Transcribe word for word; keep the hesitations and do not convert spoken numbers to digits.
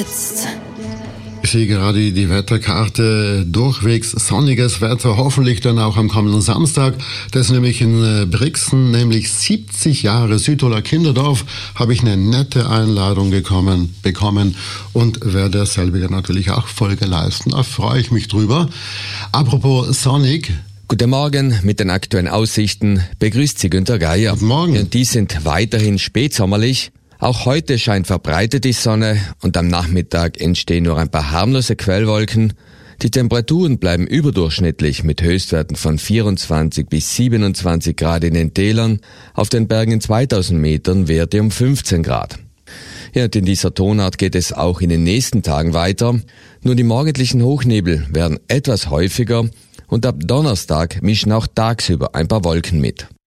Ich sehe gerade die Wetterkarte, durchwegs sonniges Wetter, hoffentlich dann auch am kommenden Samstag. Das ist nämlich in Brixen, nämlich siebzig Jahre Südtiroler Kinderdorf, habe ich eine nette Einladung gekommen, bekommen und werde dasselbe natürlich auch Folge leisten. Da freue ich mich drüber. Apropos sonnig. Guten Morgen, mit den aktuellen Aussichten begrüßt Sie Günther Geier. Guten Morgen. Ja, die sind weiterhin spätsommerlich. Auch heute scheint verbreitet die Sonne und am Nachmittag entstehen nur ein paar harmlose Quellwolken. Die Temperaturen bleiben überdurchschnittlich mit Höchstwerten von vierundzwanzig bis siebenundzwanzig Grad in den Tälern, auf den Bergen in zweitausend Metern Werte um fünfzehn Grad. Ja, und in dieser Tonart geht es auch in den nächsten Tagen weiter. Nur die morgendlichen Hochnebel werden etwas häufiger und ab Donnerstag mischen auch tagsüber ein paar Wolken mit.